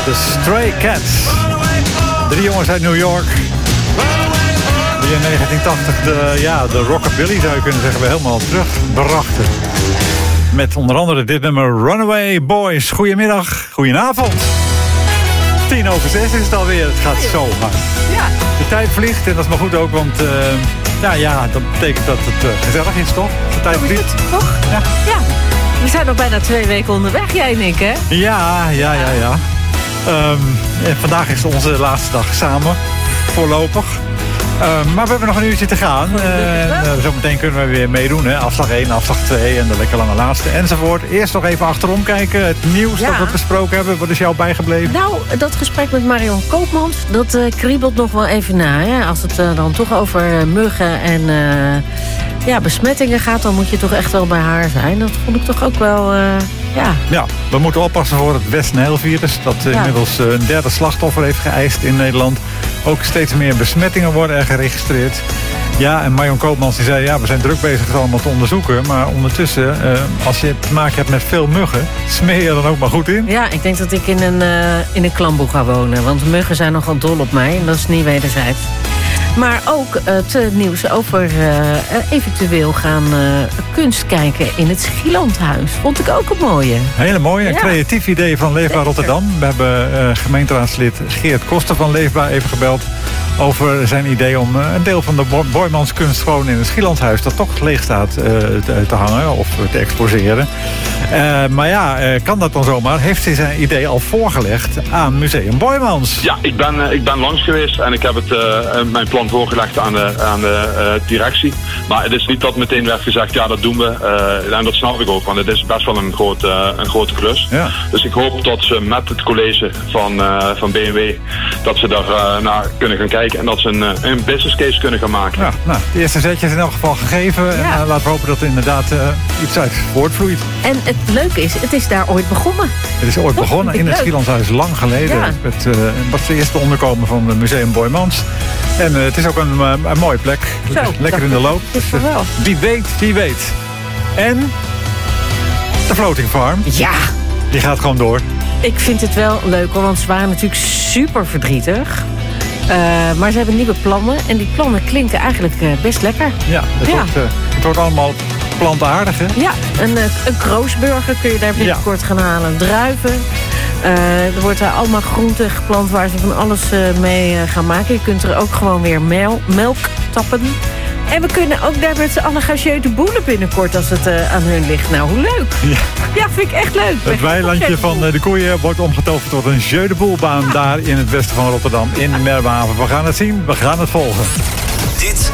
De Stray Cats. 3 jongens uit New York. Die in 1980 de rockabilly, zou je kunnen zeggen, weer helemaal terugbrachten. Met onder andere dit nummer Runaway Boys. Goedemiddag, goedenavond. 5:10 is het alweer. Het gaat zo hard. Ja. De tijd vliegt en dat is maar goed ook, want dat betekent dat het gezellig is, toch? De tijd vliegt. Toch? Ja. Ja. We zijn nog bijna 2 weken onderweg, jij en ik, hè? Ja. En vandaag is onze laatste dag samen, voorlopig. Maar we hebben nog een uurtje te gaan. Zometeen kunnen we weer meedoen. Hè? Afslag 1, afslag 2 en de lekker lange laatste enzovoort. Eerst nog even achterom kijken. Het nieuws dat we besproken hebben. Wat is jou bijgebleven? Nou, dat gesprek met Marion Koopmans, dat kriebelt nog wel even na. Hè? Als het dan toch over muggen en besmettingen gaat, dan moet je toch echt wel bij haar zijn. Dat vond ik toch ook wel... Ja, we moeten oppassen voor het West-Nijl-virus. Dat inmiddels een 3e slachtoffer heeft geëist in Nederland. Ook steeds meer besmettingen worden er geregistreerd. Ja, en Marion Koopmans die zei, we zijn druk bezig het allemaal te onderzoeken. Maar ondertussen, als je te maken hebt met veel muggen, smeer je er dan ook maar goed in? Ja, ik denk dat ik in een klamboe ga wonen. Want muggen zijn nogal dol op mij en dat is niet wederzijds. Maar ook het nieuws over eventueel gaan kunst kijken in het Schielandhuis. Vond ik ook een mooie. Hele mooie, een creatief idee van Leefbaar Rotterdam. We hebben gemeenteraadslid Geert Koster van Leefbaar even gebeld over zijn idee om een deel van de Boijmanskunst gewoon in het Schielandhuis, dat toch leeg staat, te hangen of te exposeren. Kan dat dan zomaar? Heeft hij zijn idee al voorgelegd aan Museum Boijmans? Ja, ik ben langs geweest en ik heb mijn plan voorgelegd aan de directie. Maar het is niet dat meteen werd gezegd, dat doen we. En dat snap ik ook, want het is best wel een grote klus. Ja. Dus ik hoop dat ze met het college van BMW, dat ze daar naar kunnen gaan kijken en dat ze een business case kunnen gaan maken. Ja, nou, de eerste zetje is in elk geval gegeven. Ja. En laten we hopen dat er inderdaad iets uit voortvloeit. En het leuke is, het is daar ooit begonnen. Het is ooit begonnen in het Schielandhuis, lang geleden. Ja. Het was de eerste onderkomen van het Museum Boijmans. En het is ook een mooie plek. Zo, lekker in de loop. Dus, wie weet. En de Floating Farm. Ja. Die gaat gewoon door. Ik vind het wel leuk hoor, want ze waren natuurlijk super verdrietig. Maar ze hebben nieuwe plannen. En die plannen klinken eigenlijk best lekker. Ja, het wordt allemaal plantaardig, hè? Ja, een kroosburger kun je daar binnenkort gaan halen. Druiven. Er wordt daar allemaal groenten geplant waar ze van alles mee gaan maken. Je kunt er ook gewoon weer melk tappen. En we kunnen ook daar met z'n allen gaan jeu de boelen binnenkort als het aan hun ligt. Nou, hoe leuk. Ja, vind ik echt leuk. Het weilandje van de koeien wordt omgetoverd tot een jeu de boelbaan daar in het westen van Rotterdam, in Merwehaven. We gaan het zien, we gaan het volgen. Dit